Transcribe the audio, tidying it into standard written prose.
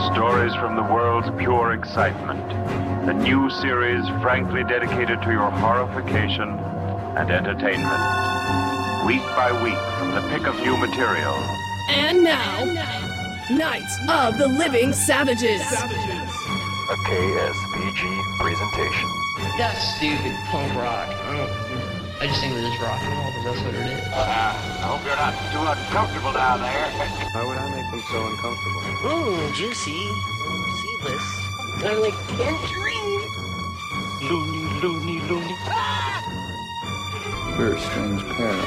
Stories from the world's pure excitement. A new series frankly dedicated to your horrification and entertainment. Week by week from the pick of new material. And now, Knights of the Living Savages. A KSBG presentation. That's stupid punk rock. I just think it was just rock and roll because that's what it is. I hope you're not too uncomfortable down there. Why would I make them so uncomfortable? Mmm, juicy. Seedless. I'm like tangerine. Loony, loony, loony. We're a strange pair,